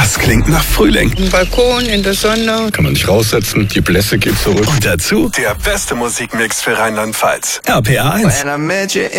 Das klingt nach Frühling. Ein Balkon in der Sonne. Kann man nicht raussetzen, die Blässe geht zurück. Und dazu der beste Musikmix für Rheinland-Pfalz. RPR 1.